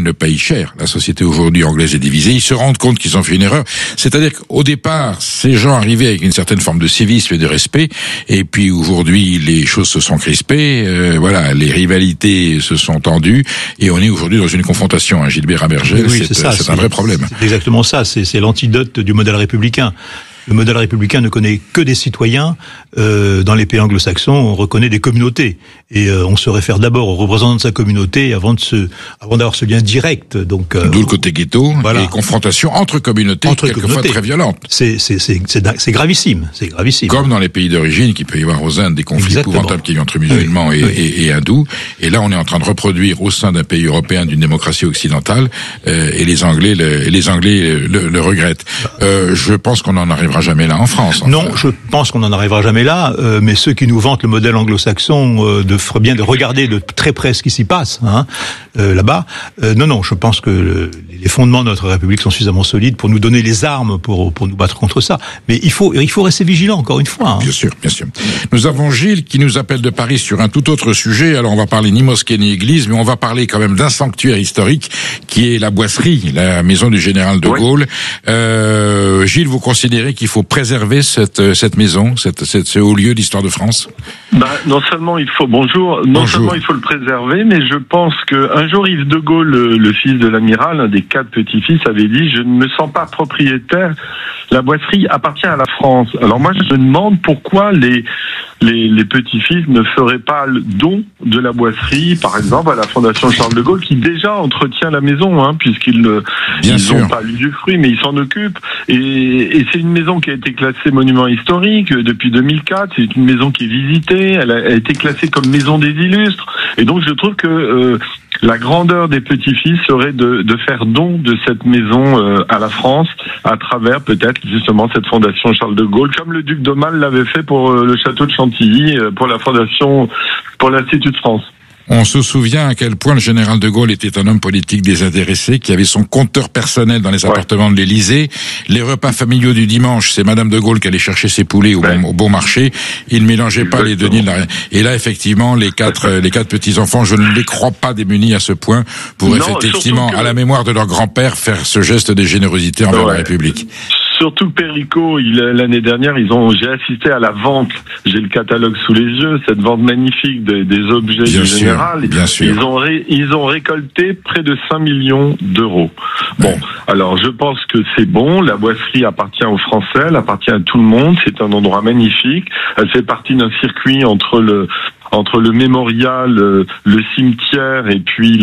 le payent cher. La société aujourd'hui anglaise est divisée. Ils se rendent compte qu'ils ont fait une erreur. C'est-à-dire qu'au départ, ces gens arrivaient avec une certaine forme de civisme et de respect. Et puis aujourd'hui, les choses se sont crispées. Voilà, les rivalités se sont tendues. Et on est aujourd'hui dans une confrontation. Hein, Gilbert Abergel, oui, c'est un vrai problème. C'est exactement ça. C'est l'antidote du modèle républicain. Le modèle républicain ne connaît que des citoyens. Dans les pays anglo-saxons, on reconnaît des communautés. Et on se réfère d'abord aux représentants de sa communauté avant d'avoir ce lien direct. Donc, d'où le côté ghetto, voilà. Et confrontation entre communautés, quelquefois très violentes. C'est gravissime. C'est gravissime. Comme dans les pays d'origine, qu'il peut y avoir aux Indes des conflits Exactement. épouvantables qui y ont entre musulmans et hindous. Et là, on est en train de reproduire au sein d'un pays européen d'une démocratie occidentale, et les Anglais le regrettent. Je pense qu'on n'en arrivera jamais là en France. Non, je pense qu'on n'en arrivera jamais là, mais ceux qui nous vantent le modèle anglo-saxon feraient bien de regarder de très près ce qui s'y passe là-bas. Non, je pense que les fondements de notre République sont suffisamment solides pour nous donner les armes pour nous battre contre ça. Mais il faut rester vigilant, encore une fois. Bien sûr. Nous avons Gilles qui nous appelle de Paris sur un tout autre sujet. Alors on va parler ni mosquée ni église, mais on va parler quand même d'un sanctuaire historique qui est la Boisserie, la maison du général de Gaulle. Gilles, vous considérez qu'il faut préserver cette maison, ce haut lieu d'histoire de France? Non seulement il faut le préserver, mais je pense qu'un jour Yves de Gaulle, le fils de l'amiral, un des 4 petits-fils, avait dit: je ne me sens pas propriétaire, la Boisserie appartient à la France. Alors moi je me demande pourquoi les petits-fils ne feraient pas le don de la Boisserie, par exemple, à la Fondation Charles de Gaulle, qui déjà entretient la maison, puisqu'ils n'ont pas l'usufruit, mais ils s'en occupent. Et c'est une maison qui a été classée monument historique depuis 2004. C'est une maison qui est visitée. Elle a été classée comme maison des illustres. Et donc je trouve que la grandeur des petits-fils serait de faire don de cette maison à la France, à travers peut-être justement cette Fondation Charles de Gaulle, comme le duc d'Aumale l'avait fait pour le château de Chantilly, pour la Fondation, pour l'Institut de France. On se souvient à quel point le général de Gaulle était un homme politique désintéressé, qui avait son compteur personnel dans les appartements de l'Élysée. Les repas familiaux du dimanche, c'est Madame de Gaulle qui allait chercher ses poulets au bon marché. Il ne mélangeait pas les deniers. Et là, effectivement, les quatre petits-enfants, je ne les crois pas démunis à ce point pour effectivement, à la mémoire de leur grand-père, faire ce geste de générosité envers la République. Surtout Perico, l'année dernière, j'ai assisté à la vente. J'ai le catalogue sous les yeux, cette vente magnifique des objets du général. Bien sûr. Ils ont récolté près de 5 millions d'euros. Bon, alors je pense que c'est bon. La Boisserie appartient aux Français, elle appartient à tout le monde. C'est un endroit magnifique. Elle fait partie d'un circuit entre le mémorial, le cimetière et puis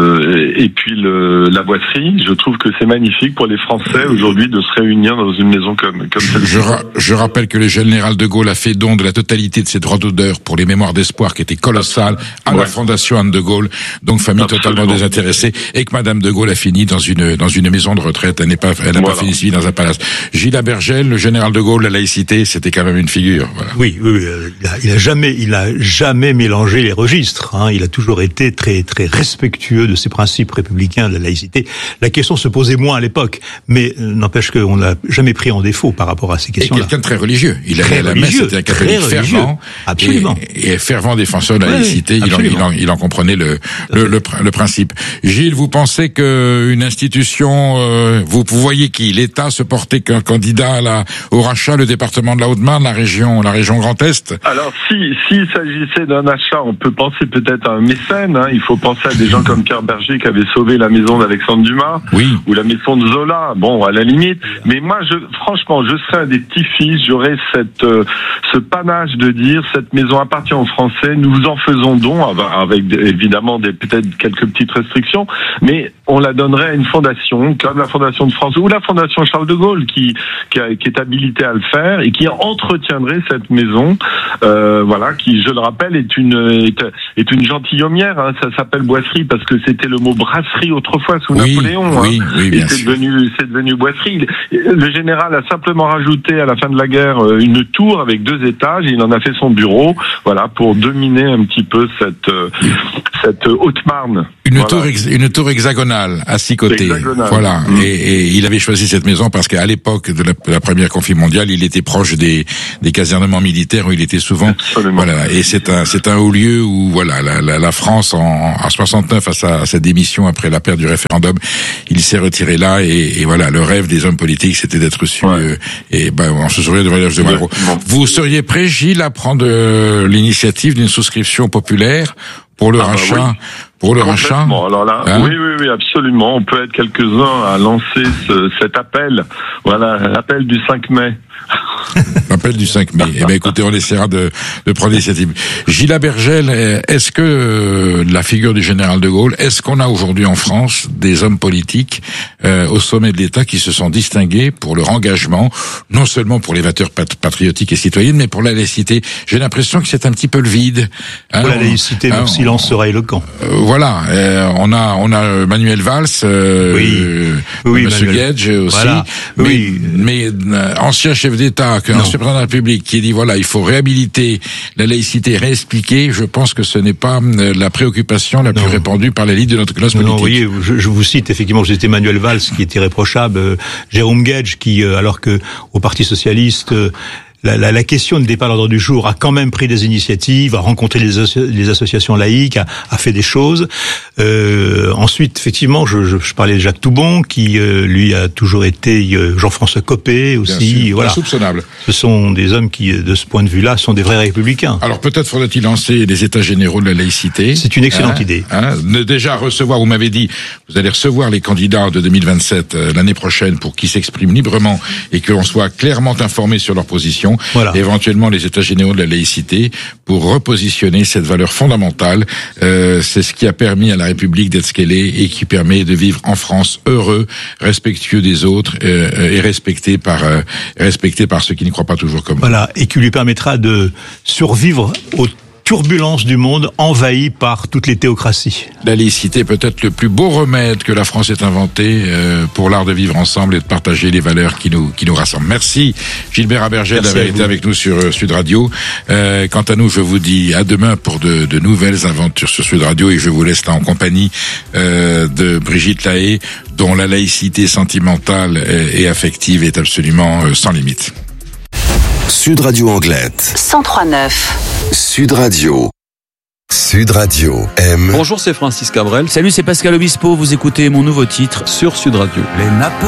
la Boisserie. Je trouve que c'est magnifique pour les Français aujourd'hui de se réunir dans une maison comme celle-ci. Je rappelle que le général de Gaulle a fait don de la totalité de ses droits d'auteur pour les mémoires d'espoir qui étaient colossales à la Fondation Anne de Gaulle, donc famille totalement désintéressée, et que Madame de Gaulle a fini dans une maison de retraite. Elle n'a pas fini sa vie dans un palace. Gilles Abergel, le général de Gaulle, la laïcité, c'était quand même une figure. Voilà. Oui, il a jamais mélangé les registres. Il a toujours été très très respectueux de ces principes républicains de la laïcité. La question se posait moins à l'époque, mais n'empêche qu'on l'a jamais pris en défaut par rapport à ces questions-là. Et quelqu'un de très religieux. Il allait à la messe, c'était un catholique fervent. Absolument. Et fervent défenseur de la laïcité. Il en comprenait le principe. Gilles, vous pensez qu'une institution, vous voyez qui? L'État se porter qu'un candidat au rachat, le département de la Haute-Marne, la région Grand Est? Alors, s'il s'agissait d'un achat, on peut penser peut-être à un mécène. Il faut penser à des gens comme Pierre Berger qui avait sauvé la maison d'Alexandre Dumas, ou la maison de Zola. Bon, à la limite. Mais moi, franchement, je serais un des petits-fils. J'aurais ce panache de dire cette maison appartient aux Français. Nous en faisons don, avec évidemment peut-être quelques petites restrictions, mais on la donnerait à une fondation comme la Fondation de France ou la Fondation Charles de Gaulle qui est habilitée à le faire et qui entretiendrait cette maison. Qui, je le rappelle, est une gentilhommière. Ça s'appelle Boisserie parce que c'était le mot brasserie autrefois sous Napoléon. Et c'est devenu Boisserie. Le général a simplement rajouté à la fin de la guerre une tour avec 2 étages. Et il en a fait son bureau, pour dominer un petit peu cette Haute-Marne. Une tour hexagonale à 6 côtés. Voilà. Et il avait choisi cette maison parce qu'à l'époque de la première conflit mondiale, il était proche des casernements militaires où il était souvent. Absolument. Voilà. Et c'est un haut lieu où voilà la France en 69 à sa démission après la perte du référendum, il s'est retiré là et voilà, le rêve des hommes politiques c'était d'être reçu on se souvient du voyage de Malraux. Vous seriez prêt, Gilles, à prendre l'initiative d'une souscription populaire pour le rachat? Pour le rachat? Alors là, oui, absolument. On peut être quelques-uns à lancer cet appel. Voilà, l'appel du 5 mai. L'appel du 5 mai. Eh bien, écoutez, on essaiera de prendre l'initiative. Gilles Bergel, est-ce que la figure du général de Gaulle, est-ce qu'on a aujourd'hui en France des hommes politiques au sommet de l'État qui se sont distingués pour leur engagement, non seulement pour les valeurs patriotiques et citoyennes, mais pour la laïcité? J'ai l'impression que c'est un petit peu le vide. Pour la laïcité, mon silence sera éloquent. Voilà, on a Manuel Valls, Monsieur Guedj aussi, voilà. mais ancien chef d'État, ancien président de la République, qui dit voilà, il faut réhabiliter la laïcité, réexpliquer. Je pense que ce n'est pas la préoccupation la plus répandue par l'élite de notre classe politique. Non, oui, je vous cite effectivement, j'étais Manuel Valls qui est irréprochable, Jérôme Guedj qui, alors que au Parti socialiste. La question ne n'était pas à l'ordre du jour, a quand même pris des initiatives, a rencontré les associations laïques, a fait des choses. Ensuite, effectivement, je parlais de Jacques Toubon, qui lui a toujours été Jean-François Copé aussi. Voilà. Insoupçonnable. Ce sont des hommes qui, de ce point de vue-là, sont des vrais républicains. Alors peut-être faudrait-il lancer les États généraux de la laïcité. C'est une excellente idée. Déjà recevoir, vous m'avez dit, vous allez recevoir les candidats de 2027 l'année prochaine pour qu'ils s'expriment librement et que l'on soit clairement informé sur leur position. Voilà. Éventuellement les États généraux de la laïcité pour repositionner cette valeur fondamentale. C'est ce qui a permis à la République d'être ce qu'elle est et qui permet de vivre en France heureux, respectueux des autres et respecté par ceux qui n'y croient pas toujours comme nous. Voilà, et qui lui permettra de survivre aux turbulences du monde envahi par toutes les théocraties. La laïcité est peut-être le plus beau remède que la France ait inventé pour l'art de vivre ensemble et de partager les valeurs qui nous rassemblent. Merci Gilbert Abergel d'avoir été avec nous sur Sud Radio. Quant à nous, je vous dis à demain pour de nouvelles aventures sur Sud Radio et je vous laisse là en compagnie de Brigitte Lahaye, dont la laïcité sentimentale et affective est absolument sans limite. Sud Radio Anglette 103.9 Sud Radio. Sud Radio aime. Bonjour, c'est Francis Cabrel. Salut, c'est Pascal Obispo. Vous écoutez mon nouveau titre sur Sud Radio. Les nappes